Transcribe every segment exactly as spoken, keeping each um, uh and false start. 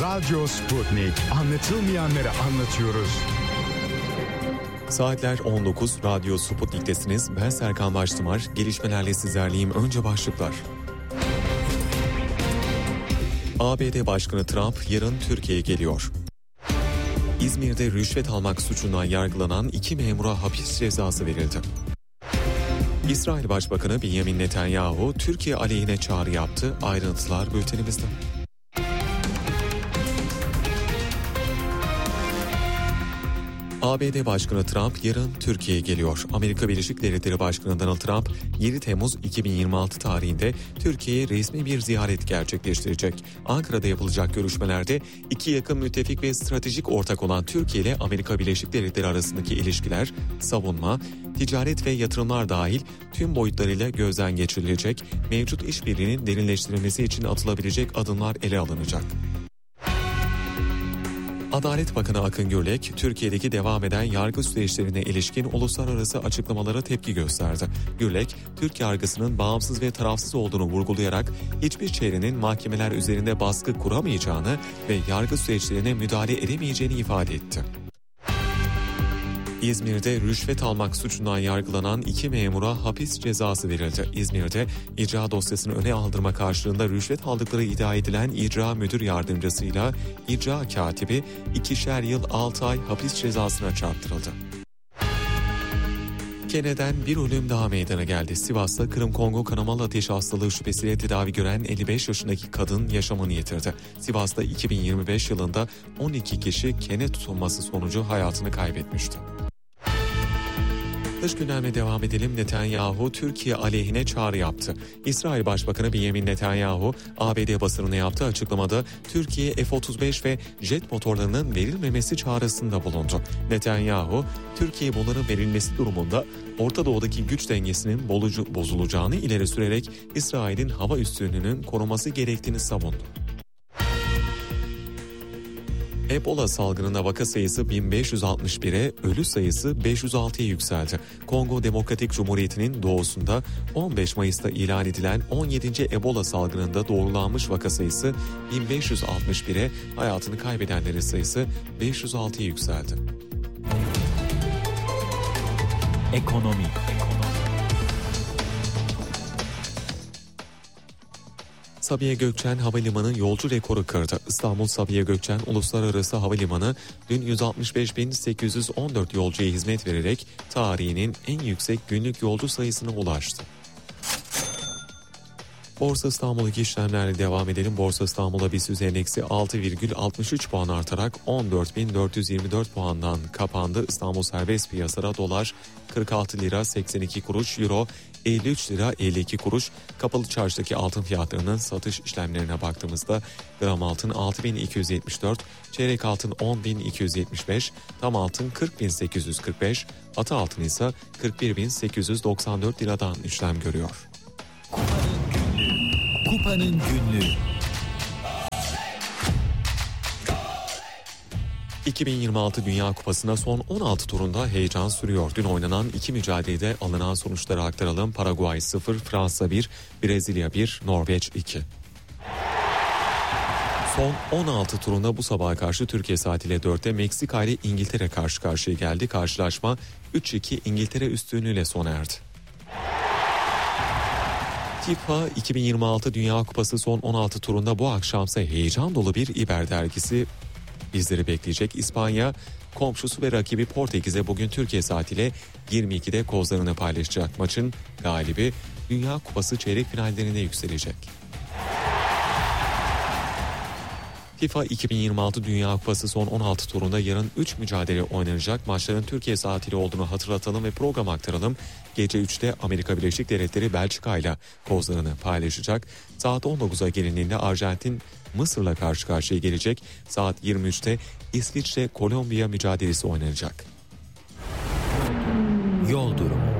Radyo Sputnik. Anlatılmayanları anlatıyoruz. Saatler on dokuz, Radyo Sputnik'tesiniz. Ben Serkan Baştımar. Gelişmelerle sizlerleyim. Önce başlıklar. A B D Başkanı Trump yarın Türkiye'ye geliyor. İzmir'de rüşvet almak suçundan yargılanan iki memura hapis cezası verildi. İsrail Başbakanı Benjamin Netanyahu Türkiye aleyhine çağrı yaptı. Ayrıntılar bültenimizde. A B D Başkanı Trump yarın Türkiye'ye geliyor. Amerika Birleşik Devletleri Başkanı Donald Trump yedi Temmuz iki bin yirmi altı tarihinde Türkiye'ye resmi bir ziyaret gerçekleştirecek. Ankara'da yapılacak görüşmelerde iki yakın müttefik ve stratejik ortak olan Türkiye ile Amerika Birleşik Devletleri arasındaki ilişkiler, savunma, ticaret ve yatırımlar dahil tüm boyutlarıyla gözden geçirilecek, mevcut işbirliğinin derinleştirilmesi için atılabilecek adımlar ele alınacak. Adalet Bakanı Akın Gürlek, Türkiye'deki devam eden yargı süreçlerine ilişkin uluslararası açıklamalara tepki gösterdi. Gürlek, Türk yargısının bağımsız ve tarafsız olduğunu vurgulayarak hiçbir çevrenin mahkemeler üzerinde baskı kuramayacağını ve yargı süreçlerine müdahale edemeyeceğini ifade etti. İzmir'de rüşvet almak suçundan yargılanan iki memura hapis cezası verildi. İzmir'de icra dosyasını öne aldırma karşılığında rüşvet aldıkları iddia edilen icra müdür yardımcısıyla icra katibi ikişer yıl altı ay hapis cezasına çarptırıldı. Kene'den bir ölüm daha meydana geldi. Sivas'ta Kırım-Kongo kanamalı ateş hastalığı şüphesiyle tedavi gören elli beş yaşındaki kadın yaşamını yitirdi. Sivas'ta iki bin yirmi beş yılında on iki kişi kene tutulması sonucu hayatını kaybetmişti. Dış gündemle devam edelim. Netanyahu Türkiye aleyhine çağrı yaptı. İsrail Başbakanı Benjamin Netanyahu A B D basınına yaptığı açıklamada Türkiye F otuz beş ve jet motorlarının verilmemesi çağrısında bulundu. Netanyahu, Türkiye bunların verilmesi durumunda Orta Doğu'daki güç dengesinin bozulacağını ileri sürerek İsrail'in hava üstünlüğünün koruması gerektiğini savundu. Ebola salgınında vaka sayısı bin beş yüz altmış bire, ölü sayısı beş yüz altıya yükseldi. Kongo Demokratik Cumhuriyeti'nin doğusunda on beş Mayıs'ta ilan edilen on yedinci Ebola salgınında doğrulanmış vaka sayısı bin beş yüz altmış bire, hayatını kaybedenlerin sayısı beş yüz altıya yükseldi. Ekonomi. Sabiha Gökçen Havalimanı yolcu rekoru kırdı. İstanbul Sabiha Gökçen Uluslararası Havalimanı dün yüz altmış beş bin sekiz yüz on dört yolcuya hizmet vererek tarihinin en yüksek günlük yolcu sayısına ulaştı. Borsa İstanbul'daki işlemlerle devam edelim. Borsa İstanbul'a BIST yüz endeksi altı virgül altmış üç puan artarak on dört bin dört yüz yirmi dört puandan kapandı. İstanbul serbest piyasada dolar kırk altı lira seksen iki kuruş, euro elli üç lira elli iki kuruş. Kapalı çarşıdaki altın fiyatlarının satış işlemlerine baktığımızda gram altın altı bin iki yüz yetmiş dört, çeyrek altın on bin iki yüz yetmiş beş, tam altın kırk bin sekiz yüz kırk beş, atı altın ise kırk bir bin sekiz yüz doksan dört liradan işlem görüyor. Kupanın günlüğü. iki bin yirmi altı Dünya Kupası'nda son on altı turunda heyecan sürüyor. Dün oynanan iki mücadelede alınan sonuçları aktaralım. Paraguay sıfır, Fransa bir, Brezilya bir, Norveç iki. Son on altı turunda bu sabaha karşı Türkiye saatiyle dörtte Meksika ile İngiltere karşı karşıya geldi. Karşılaşma üç iki İngiltere üstünlüğüyle sona erdi. FIFA iki bin yirmi altı Dünya Kupası son on altı turunda bu akşamsa heyecan dolu bir İber dergisi bizleri bekleyecek. İspanya komşusu ve rakibi Portekiz'e bugün Türkiye saatiyle yirmi ikide kozlarını paylaşacak. Maçın galibi Dünya Kupası çeyrek finallerine yükselecek. FIFA iki bin yirmi altı Dünya Kupası son on altı turunda yarın üç mücadele oynanacak. Maçların Türkiye saatiyle olduğunu hatırlatalım ve program aktaralım. Gece üçte Amerika Birleşik Devletleri Belçika ile kozlarını paylaşacak. Saat on dokuza gelindiğinde Arjantin Mısır'la karşı karşıya gelecek. Saat yirmi üçte İsviçre Kolombiya mücadelesi oynanacak. Yol durumu.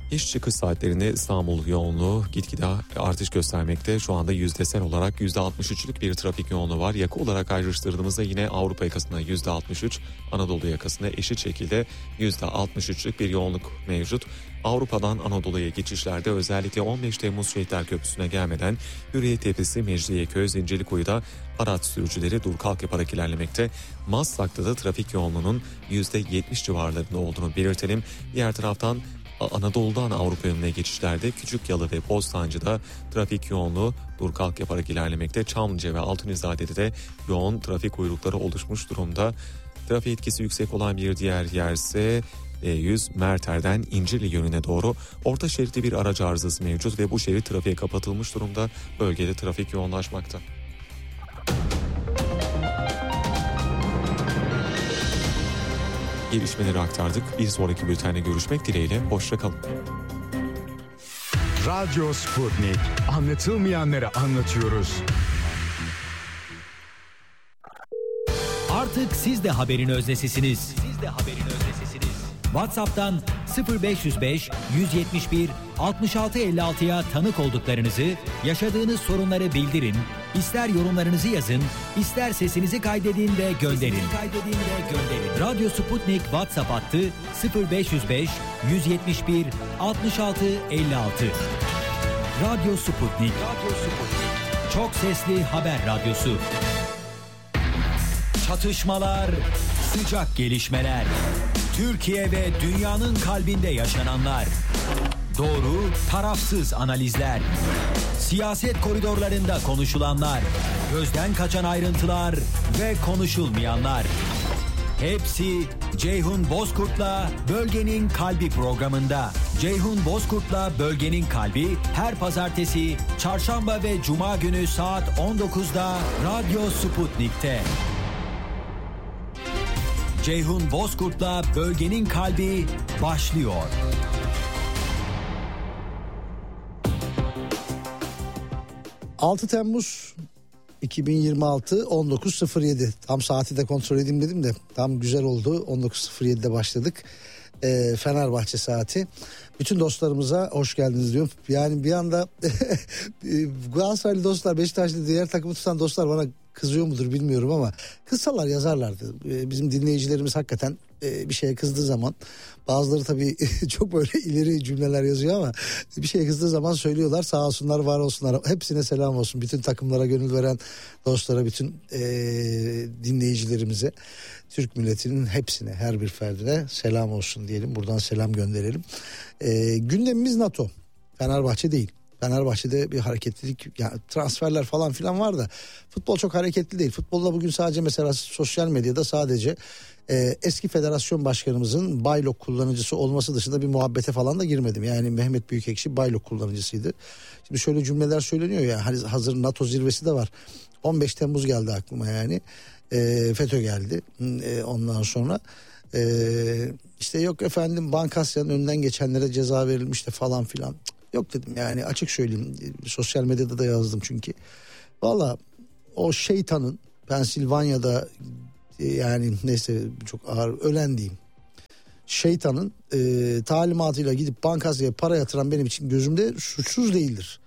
İş çıkış saatlerinde İstanbul yoğunluğu gitgide artış göstermekte. Şu anda yüzdesel olarak yüzde altmış üçlük bir trafik yoğunluğu var. Yaka olarak ayrıştırdığımızda yine Avrupa yakasında yüzde altmış üç, Anadolu yakasında eşit şekilde yüzde altmış üçlük bir yoğunluk mevcut. Avrupa'dan Anadolu'ya geçişlerde özellikle on beş Temmuz Şehitler Köprüsü'ne gelmeden Hürriyet Tepesi, Mecidiyeköy, Zincirlikuyu'da araç sürücüleri dur kalk yaparak ilerlemekte. Maslak'ta da trafik yoğunluğunun yüzde yetmiş civarlarında olduğunu belirtelim. Diğer taraftan Anadolu'dan Avrupa yönüne geçişlerde Küçükyalı ve Bostancı'da trafik yoğunluğu dur kalk yaparak ilerlemekte. Çamlıca ve Altunizade'de de yoğun trafik kuyrukları oluşmuş durumda. Trafik etkisi yüksek olan bir diğer yerse E yüz Merter'den İncirli yönüne doğru orta şeritli bir araç arızası mevcut ve bu şerit trafiğe kapatılmış durumda. Bölgede trafik yoğunlaşmakta. Gelişmeleri aktardık. Bir sonraki bültende görüşmek dileğiyle. Hoşça kalın. Radyo Sputnik. Anlatılmayanları anlatıyoruz. Artık siz de haberin öznesisiniz. Siz de haberin öznesisiniz. WhatsApp'tan sıfır beş yüz beş yüz yetmiş bir altmış altı elli altıya tanık olduklarınızı, yaşadığınız sorunları bildirin, ister yorumlarınızı yazın, ister sesinizi kaydedin ve gönderin. Kaydedin ve gönderin. Radyo Sputnik WhatsApp hattı sıfır beş yüz beş yüz yetmiş bir altmış altı elli altı. Radyo Sputnik. Radyo Sputnik. Çok sesli haber radyosu. Çatışmalar, sıcak gelişmeler. Türkiye ve dünyanın kalbinde yaşananlar. Doğru, tarafsız analizler. Siyaset koridorlarında konuşulanlar. Gözden kaçan ayrıntılar ve konuşulmayanlar. Hepsi Ceyhun Bozkurt'la Bölgenin Kalbi programında. Ceyhun Bozkurt'la Bölgenin Kalbi her pazartesi, çarşamba ve cuma günü saat on dokuzda Radyo Sputnik'te. Ceyhun Bozkurt'la Bölgenin Kalbi başlıyor. altı Temmuz iki bin yirmi altı on dokuz sıfır yedi. Tam saati de kontrol edeyim dedim de tam güzel oldu. on dokuz sıfır yedide başladık. Ee, Fenerbahçe saati. Bütün dostlarımıza hoş geldiniz diyorum. Yani bir anda Galatasaraylı dostlar, Beşiktaşlı diğer takımı tutan dostlar bana kızıyor mudur bilmiyorum ama kızsalar yazarlardı. Bizim dinleyicilerimiz hakikaten bir şeye kızdığı zaman, bazıları tabii çok böyle ileri cümleler yazıyor ama bir şeye kızdığı zaman söylüyorlar. Sağ olsunlar, var olsunlar. Hepsine selam olsun. Bütün takımlara gönül veren dostlara, bütün e, dinleyicilerimize, Türk milletinin hepsine, her bir ferdine selam olsun diyelim. Buradan selam gönderelim. E, gündemimiz NATO. Fenerbahçe değil. Fenerbahçe'de bir hareketlilik, yani transferler falan filan var da futbol çok hareketli değil. Futbolda bugün sadece mesela sosyal medyada sadece e, eski federasyon başkanımızın Baylok kullanıcısı olması dışında bir muhabbete falan da girmedim. Yani Mehmet Büyükekşi Baylok kullanıcısıydı. Şimdi şöyle cümleler söyleniyor ya, hani hazır NATO zirvesi de var. on beş Temmuz geldi aklıma yani. E, FETÖ geldi. E, ondan sonra e, işte yok efendim Bankasya'nın önünden geçenlere ceza verilmiş de falan filan. Yok dedim yani, açık söyleyeyim, sosyal medyada da yazdım çünkü. Valla o şeytanın Pensilvanya'da, yani neyse çok ağır ölen diyeyim, şeytanın e, talimatıyla gidip Bankasya'ya para yatıran benim için gözümde suçsuz değildir.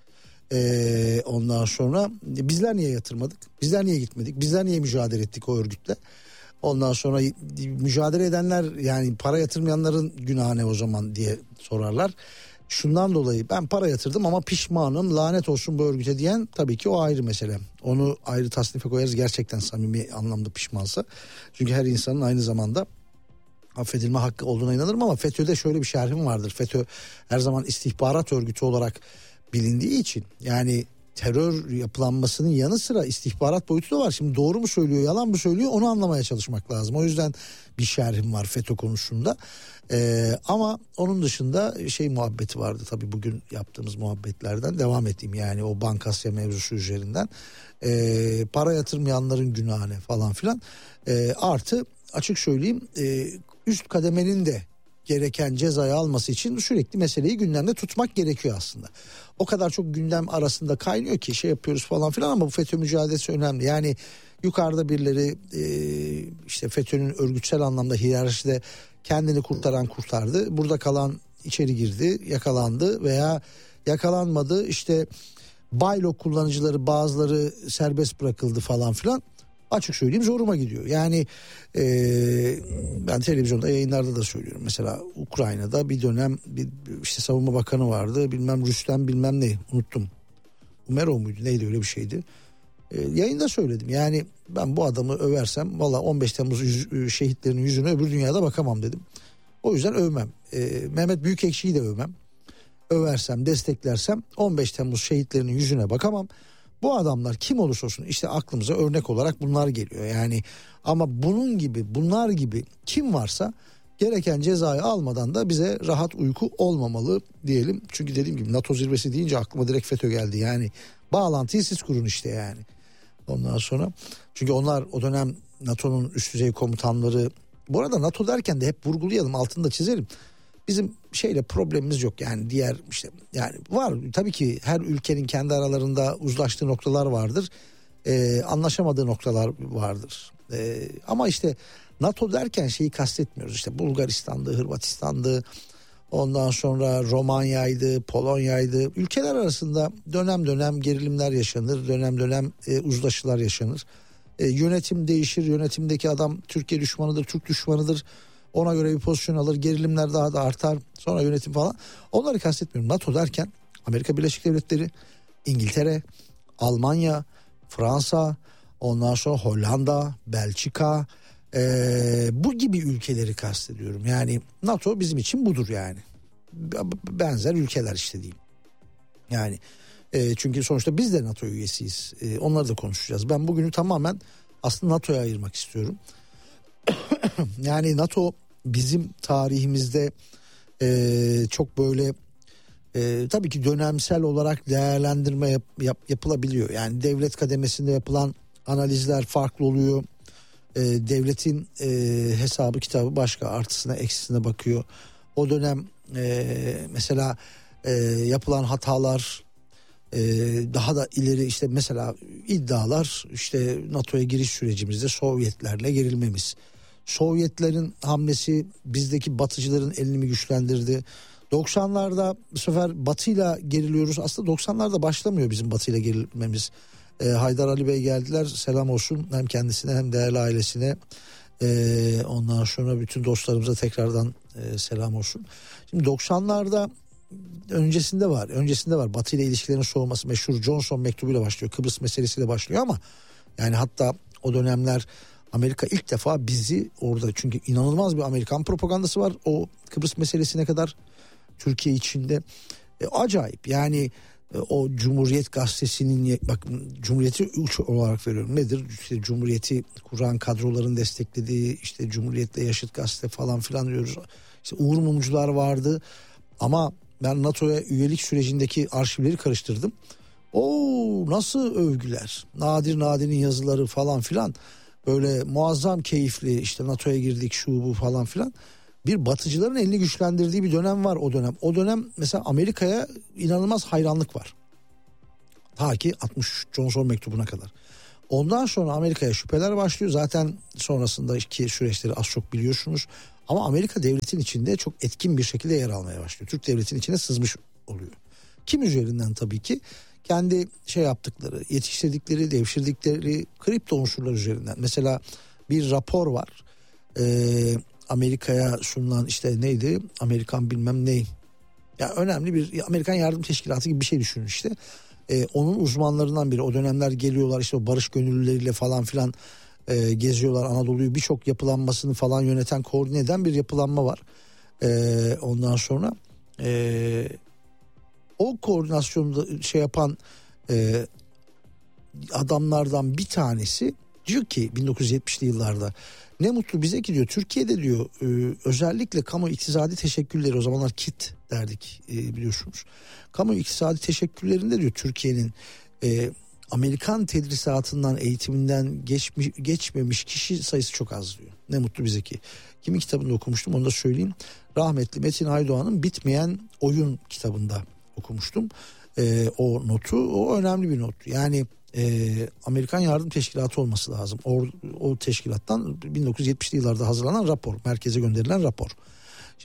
E, ondan sonra bizler niye yatırmadık? Bizler niye gitmedik? Bizler niye mücadele ettik o örgütle? Ondan sonra mücadele edenler, yani para yatırmayanların günahı ne o zaman diye sorarlar. Şundan dolayı ben para yatırdım ama pişmanım, lanet olsun bu örgüte diyen tabii ki o ayrı mesele. Onu ayrı tasnife koyarız gerçekten samimi anlamda pişmansa. Çünkü her insanın aynı zamanda affedilme hakkı olduğuna inanırım ama FETÖ'de şöyle bir şerhim vardır. FETÖ her zaman istihbarat örgütü olarak bilindiği için, yani terör yapılanmasının yanı sıra istihbarat boyutu da var. Şimdi doğru mu söylüyor, yalan mı söylüyor, onu anlamaya çalışmak lazım. O yüzden bir şerhim var FETÖ konusunda. Ee, ama onun dışında şey muhabbeti vardı tabii, bugün yaptığımız muhabbetlerden devam edeyim. Yani o Bankasya mevzusu üzerinden ee, para yatırmayanların günahı falan filan. Ee, artı açık söyleyeyim, e, üst kademenin de gereken cezayı alması için sürekli meseleyi gündemde tutmak gerekiyor aslında. O kadar çok gündem arasında kaynıyor ki şey yapıyoruz falan filan ama bu FETÖ mücadelesi önemli. Yani yukarıda birileri e, işte FETÖ'nün örgütsel anlamda hiyerarşide kendini kurtaran kurtardı. Burada kalan içeri girdi, yakalandı veya yakalanmadı. İşte Baylok kullanıcıları bazıları serbest bırakıldı falan filan. Açık söyleyeyim zoruma gidiyor. Yani e, ben televizyonda yayınlarda da söylüyorum. Mesela Ukrayna'da bir dönem bir işte savunma bakanı vardı. Bilmem Rüstem bilmem ne unuttum. Umerov muydu neydi öyle bir şeydi. E, yayında söyledim. Yani ben bu adamı översem valla on beş Temmuz yüz, şehitlerinin yüzüne öbür dünyada bakamam dedim. O yüzden övmem. E, Mehmet Büyükekşi'yi de övmem. Översem, desteklersem on beş Temmuz şehitlerinin yüzüne bakamam. Bu adamlar kim olursa olsun işte aklımıza örnek olarak bunlar geliyor. Yani ama bunun gibi bunlar gibi kim varsa gereken cezayı almadan da bize rahat uyku olmamalı diyelim. Çünkü dediğim gibi NATO zirvesi deyince aklıma direkt FETÖ geldi. Yani bağlantıyı siz kurun işte yani. Ondan sonra çünkü onlar o dönem NATO'nun üst düzey komutanları. Bu arada NATO derken de hep vurgulayalım, altını da çizelim. Bizim şeyle problemimiz yok yani diğer işte yani var tabii ki her ülkenin kendi aralarında uzlaştığı noktalar vardır, ee, anlaşamadığı noktalar vardır, ee, ama işte NATO derken şeyi kastetmiyoruz işte Bulgaristan'dı, Hırvatistan'dı, ondan sonra Romanya'ydı, Polonya'ydı, ülkeler arasında dönem dönem gerilimler yaşanır, dönem dönem e, uzlaşılar yaşanır, e, yönetim değişir, yönetimdeki adam Türkiye düşmanıdır, Türk düşmanıdır. Ona göre bir pozisyon alır, gerilimler daha da artar, sonra yönetim falan. Onları kastetmiyorum. NATO derken Amerika Birleşik Devletleri, İngiltere, Almanya, Fransa, ondan sonra Hollanda, Belçika, ee, bu gibi ülkeleri kastediyorum. Yani NATO bizim için budur yani. Benzer ülkeler işte diyeyim. Yani e, çünkü sonuçta biz de NATO üyesiyiz. E, onları da konuşacağız. Ben bugünü tamamen aslında NATO'ya ayırmak istiyorum. Yani NATO bizim tarihimizde e, çok böyle e, tabii ki dönemsel olarak değerlendirme yap, yap, yapılabiliyor. Yani devlet kademesinde yapılan analizler farklı oluyor. E, devletin e, hesabı kitabı başka, artısına eksisine bakıyor. O dönem e, mesela e, yapılan hatalar e, daha da ileri işte mesela iddialar işte NATO'ya giriş sürecimizde Sovyetlerle gerilmemiz. Sovyetlerin hamlesi bizdeki batıcıların elini mi güçlendirdi? doksanlarda bu sefer batıyla geriliyoruz. Aslında doksanlarda başlamıyor bizim batıyla gerilmemiz. Ee, Haydar Ali Bey geldiler, selam olsun hem kendisine hem değerli ailesine. Ee, ondan sonra bütün dostlarımıza tekrardan e, selam olsun. Şimdi doksanlarda öncesinde var. Öncesinde var. Batı ile ilişkilerin soğuması meşhur Johnson mektubuyla başlıyor. Kıbrıs meselesiyle başlıyor ama yani hatta o dönemler Amerika ilk defa bizi orada, çünkü inanılmaz bir Amerikan propagandası var o Kıbrıs meselesine kadar Türkiye içinde. E, acayip yani e, o Cumhuriyet Gazetesi'nin, bak Cumhuriyeti uç olarak veriyorum, nedir? İşte Cumhuriyeti kuran kadroların desteklediği işte Cumhuriyet'le yaşıt gazete falan filan diyoruz. İşte Uğur Mumcular vardı ama ben NATO'ya üyelik sürecindeki arşivleri karıştırdım. Oo nasıl övgüler, Nadir Nadir'in yazıları falan filan. Böyle muazzam keyifli işte NATO'ya girdik şu bu falan filan. Bir batıcıların elini güçlendirdiği bir dönem var o dönem. O dönem mesela Amerika'ya inanılmaz hayranlık var. Ta ki altmış üç Johnson mektubuna kadar. Ondan sonra Amerika'ya şüpheler başlıyor. Zaten sonrasındaki süreçleri az çok biliyorsunuz. Ama Amerika devletin içinde çok etkin bir şekilde yer almaya başlıyor. Türk devletin içine sızmış oluyor. Kim üzerinden? Tabii ki kendi şey yaptıkları, yetiştirdikleri, devşirdikleri kripto unsurlar üzerinden. Mesela bir rapor var. Ee, Amerika'ya sunulan işte neydi? Amerikan bilmem ne. Ya önemli bir Amerikan Yardım Teşkilatı gibi bir şey düşünün işte. Ee, onun uzmanlarından biri. O dönemler geliyorlar işte o barış gönüllüleriyle falan filan e, geziyorlar Anadolu'yu. Birçok yapılanmasını falan yöneten, koordine eden bir yapılanma var. Ee, ondan sonra e, o koordinasyonu şey yapan e, adamlardan bir tanesi diyor ki bin dokuz yüz yetmişli yıllarda ne mutlu bize ki diyor Türkiye'de diyor e, özellikle kamu iktisadi teşekkülleri, o zamanlar KİT derdik e, biliyorsunuz. Kamu iktisadi teşekküllerinde diyor Türkiye'nin e, Amerikan tedrisatından, eğitiminden geçmiş, geçmemiş kişi sayısı çok az diyor. Ne mutlu bize ki. Kimin kitabında okumuştum onu da söyleyeyim. Rahmetli Metin Aydoğan'ın Bitmeyen Oyun kitabında okumuştum. E, o notu, o önemli bir not. Yani e, Amerikan Yardım Teşkilatı olması lazım. O, o teşkilattan bin dokuz yüz yetmişli yıllarda hazırlanan rapor, merkeze gönderilen rapor. Şimdi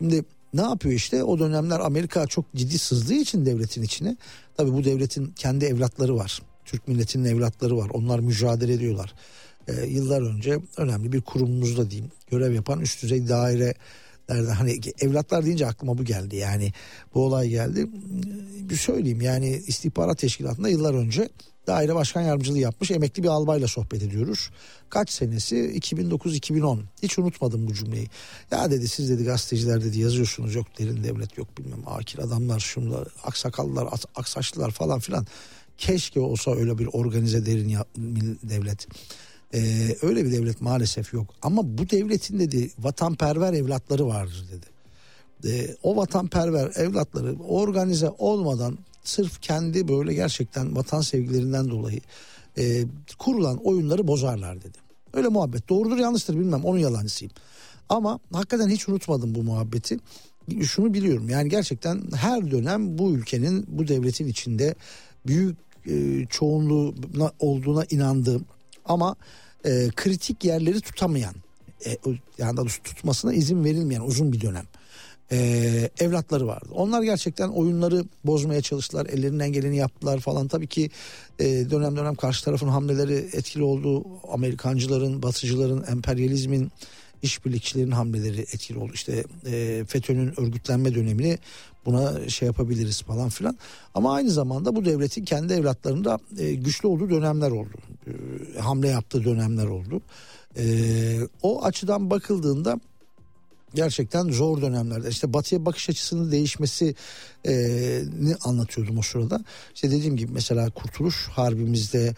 ne yapıyor işte o dönemler Amerika çok ciddi sızdığı için devletin içine. Tabii bu devletin kendi evlatları var. Türk milletinin evlatları var. Onlar mücadele ediyorlar. Ee, yıllar önce önemli bir kurumumuzda diyeyim görev yapan üst düzey dairelerde, hani evlatlar deyince aklıma bu geldi. Yani bu olay geldi. Bir söyleyeyim, yani istihbarat teşkilatında yıllar önce daire başkan yardımcılığı yapmış emekli bir albayla sohbet ediyoruz. Kaç senesi? iki bin dokuz iki bin on. Hiç unutmadım bu cümleyi. Ya dedi, siz dedi gazeteciler dedi yazıyorsunuz, yok derin devlet, yok bilmem akil adamlar, şunlar, aksakallılar, aksaçlılar falan filan. Keşke olsa öyle bir organize derin devlet. Ee, öyle bir devlet maalesef yok. Ama bu devletin dedi vatanperver evlatları vardır dedi. Ee, o vatanperver evlatları organize olmadan sırf kendi böyle gerçekten vatan sevgilerinden dolayı e, kurulan oyunları bozarlar dedi. Öyle muhabbet. Doğrudur yanlıştır bilmem, onun yalancısıyım. Ama hakikaten hiç unutmadım bu muhabbeti. Şunu biliyorum, yani gerçekten her dönem bu ülkenin, bu devletin içinde büyük e, çoğunluğu olduğuna inandığım ama e, kritik yerleri tutamayan, e, yani tutmasına izin verilmeyen uzun bir dönem Ee, evlatları vardı. Onlar gerçekten oyunları bozmaya çalıştılar. Ellerinden geleni yaptılar falan. Tabii ki e, dönem dönem karşı tarafın hamleleri etkili oldu. Amerikancıların, batıcıların, emperyalizmin, işbirlikçilerin hamleleri etkili oldu. İşte e, FETÖ'nün örgütlenme dönemini buna şey yapabiliriz falan filan. Ama aynı zamanda bu devletin kendi evlatlarında e, güçlü olduğu dönemler oldu. E, hamle yaptığı dönemler oldu. E, o açıdan bakıldığında gerçekten zor dönemlerde işte batıya bakış açısının değişmesini e, anlatıyordum o sırada. İşte dediğim gibi mesela Kurtuluş Harbimizde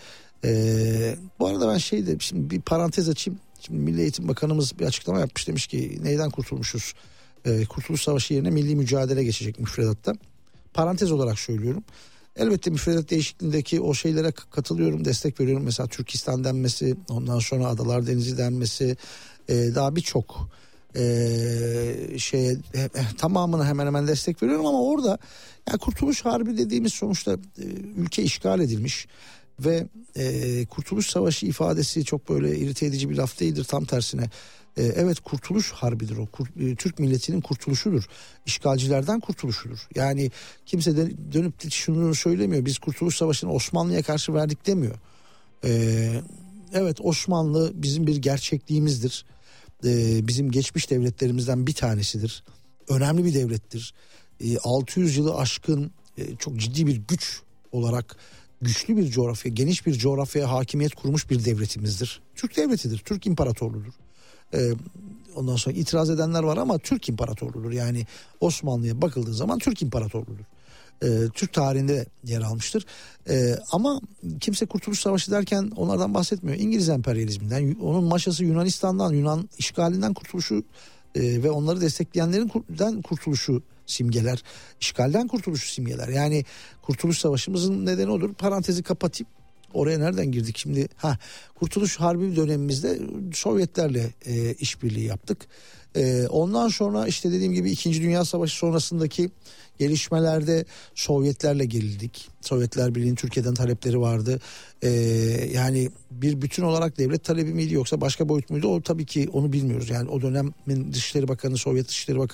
e, bu arada ben şeyde şimdi bir parantez açayım. Şimdi Milli Eğitim Bakanımız bir açıklama yapmış, demiş ki neyden kurtulmuşuz? E, Kurtuluş Savaşı yerine milli mücadele geçecek müfredatta. Parantez olarak söylüyorum. Elbette müfredat değişikliğindeki o şeylere katılıyorum, destek veriyorum. Mesela Türkistan denmesi, ondan sonra Adalar Denizi denmesi, e, daha birçok Ee, şeye tamamına hemen hemen destek veriyorum ama orada yani Kurtuluş Harbi dediğimiz sonuçta e, ülke işgal edilmiş ve e, Kurtuluş Savaşı ifadesi çok böyle irite edici bir laf değildir, tam tersine e, evet Kurtuluş Harbidir o. Kur, e, Türk milletinin kurtuluşudur, işgalcilerden kurtuluşudur. Yani kimse de dönüp şunu söylemiyor, biz Kurtuluş Savaşı'nı Osmanlı'ya karşı verdik demiyor. E, evet Osmanlı bizim bir gerçekliğimizdir. Bizim geçmiş devletlerimizden bir tanesidir. Önemli bir devlettir. altı yüz yılı aşkın çok ciddi bir güç olarak güçlü bir coğrafya, geniş bir coğrafyaya hakimiyet kurmuş bir devletimizdir. Türk devletidir, Türk imparatorluğudur. Ondan sonra itiraz edenler var ama Türk imparatorluğudur. Yani Osmanlı'ya bakıldığı zaman Türk imparatorluğudur. Türk tarihinde yer almıştır. Ama kimse Kurtuluş Savaşı derken onlardan bahsetmiyor. İngiliz emperyalizminden, onun maşası Yunanistan'dan, Yunan işgalinden kurtuluşu ve onları destekleyenlerin kurtuluşu simgeler. İşgalden kurtuluşu simgeler. Yani Kurtuluş Savaşımızın nedeni odur. Parantezi kapatayım. Oraya nereden girdik şimdi? Ha, Kurtuluş Harbi dönemimizde Sovyetlerle e, işbirliği yaptık. E, ondan sonra işte dediğim gibi İkinci Dünya Savaşı sonrasındaki gelişmelerde Sovyetlerle gerildik. Sovyetler Birliği'nin Türkiye'den talepleri vardı. E, yani bir bütün olarak devlet talebi miydi yoksa başka boyut muydu? O tabii ki onu bilmiyoruz. Yani o dönemin Dışişleri Bakanı, Sovyet Dışişleri Bakanı